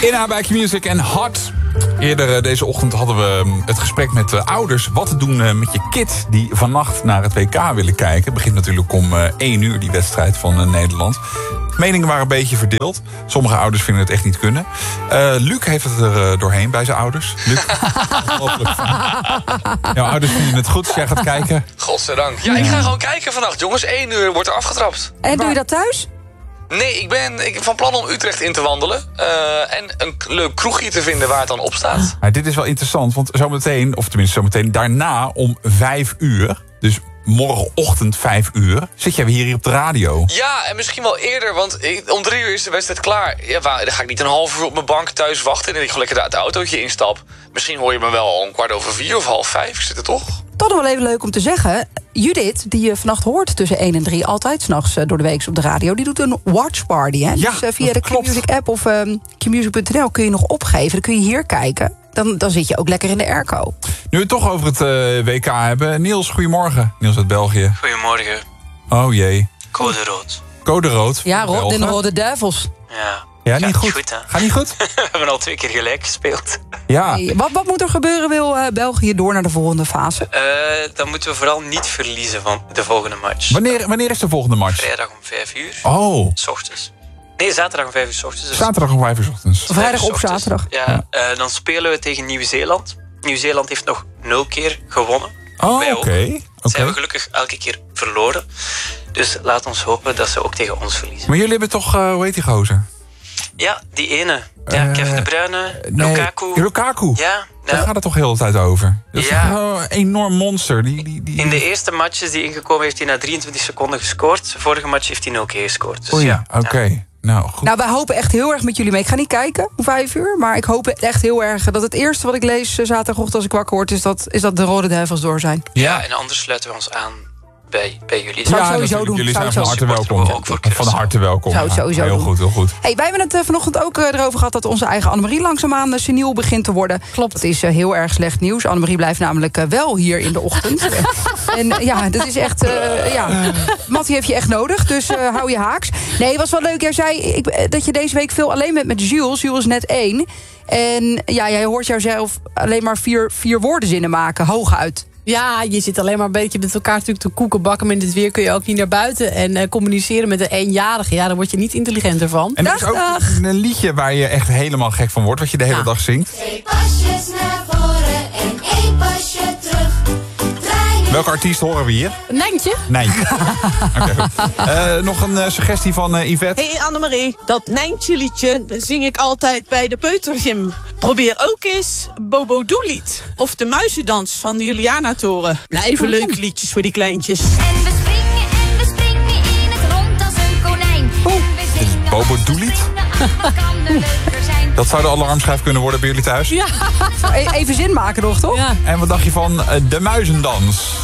In bij Q-Music en Hot. Eerder deze ochtend hadden we het gesprek met ouders. Wat te doen met je kids die vannacht naar het WK willen kijken. Het begint natuurlijk om 1 uur, die wedstrijd van Nederland. Meningen waren een beetje verdeeld. Sommige ouders vinden het echt niet kunnen. Luc heeft het er doorheen bij zijn ouders. Luc, jouw ouders vinden het goed als jij gaat kijken. Godzijdank. Ja, ik ga gewoon kijken vannacht, jongens. 1 uur wordt er afgetrapt. En doe je dat thuis? Nee, ik ben van plan om Utrecht in te wandelen. En een leuk kroegje te vinden waar het dan op staat. Maar dit is wel interessant, want zometeen, of tenminste zometeen daarna om 5 uur... dus morgenochtend 5 uur, zit jij weer hier op de radio. Ja, en misschien wel eerder, want om 3 uur is de wedstrijd klaar. Ja, dan ga ik niet een half uur op mijn bank thuis wachten... en ik gewoon lekker het autootje instap. Misschien hoor je me wel om 4:15 of 4:30. Ik zit er toch? Toch nog wel even leuk om te zeggen. Judith, die je vannacht hoort tussen 1 en 3... altijd 's nachts door de week op de radio... die doet een watchparty. Hè? Ja, dus via de Q-Music app of qmusic.nl kun je nog opgeven. Dan kun je hier kijken. Dan zit je ook lekker in de airco. Nu we het toch over het WK hebben. Niels, goedemorgen. Niels uit België. Goedemorgen. Oh jee. Code rood. Code rood. Ja, de Rode Duivels. Ja, niet goed. Hè? Gaat niet goed? We hebben al 2 keer gelijk gespeeld. Ja. Hey, wat moet er gebeuren? Wil België door naar de volgende fase? Dan moeten we vooral niet verliezen van de volgende match. Wanneer is de volgende match? Vrijdag om 5 uur. Oh. 's Ochtends. Nee, zaterdag om 5 uur 's ochtends. Dus Zaterdag om 5 uur 's ochtends. Vrijdag op 5 uur 's zaterdag. ochtends. Ja, dan spelen we tegen Nieuw-Zeeland. Nieuw-Zeeland heeft nog 0 keer gewonnen. Oh, Wij ook. oké. Ze hebben gelukkig elke keer verloren. Dus laat ons hopen dat ze ook tegen ons verliezen. Maar jullie hebben toch, hoe heet die gozer? Ja, die ene. Ja, Kevin De Bruyne, Nee, Lukaku. Lukaku. Ja, Daar gaat het toch heel de tijd over? Dat is Ja. toch een enorm monster. In de eerste matches die ingekomen heeft hij na 23 seconden gescoord. De vorige match heeft hij 0 keer gescoord. Dus Oh ja, ja. oké. Nou, goed. Nou, wij hopen echt heel erg met jullie mee. Ik ga niet kijken om 5 uur, maar ik hoop echt heel erg... dat het eerste wat ik lees zaterdagochtend als ik wakker word... is dat de Rode Duivels door zijn. Ja, en anders sluiten we ons aan bij jullie. Zou ik sowieso natuurlijk. doen. Jullie Zou zijn ik van zo harte doen. welkom. Ook voor Van harte welkom. Zou ik sowieso heel doen. goed, heel goed. Hey, wij hebben het vanochtend ook erover gehad... dat onze eigen Annemarie langzaamaan seniel begint te worden. Klopt. Dat is heel erg slecht nieuws. Annemarie blijft namelijk wel hier in de ochtend. En ja, dat is echt... Mattie heeft je echt nodig, dus hou je haaks. Nee, het was wel leuk. Jij zei dat je deze week veel alleen bent met Jules. Jules is net 1. En ja, jij hoort jouzelf alleen maar vier woordenzinnen maken, hooguit. Ja, je zit alleen maar een beetje met elkaar natuurlijk te koeken bakken. Met dit weer kun je ook niet naar buiten. En communiceren met een eenjarige, ja, daar word je niet intelligenter van. En er is ook een liedje waar je echt helemaal gek van wordt... wat je de hele dag zingt. 2 pasjes naar voren en 1 pasje terug. Welke artiest horen we hier? Nijntje? Nee. Okay, nog een suggestie van Yvette. Hey Annemarie, dat Nijntje liedje zing ik altijd bij de peutergym. Probeer ook eens Bobo Doelied of de Muizendans van de Juliana-toren. Blijven leuke liedjes voor die kleintjes. En we springen in het rond als een konijn. Dit is Bobo Doelied. Dat zou de alarmschijf kunnen worden bij jullie thuis. Ja. Even zin maken nog, toch? Ja. En wat dacht je van de Muizendans?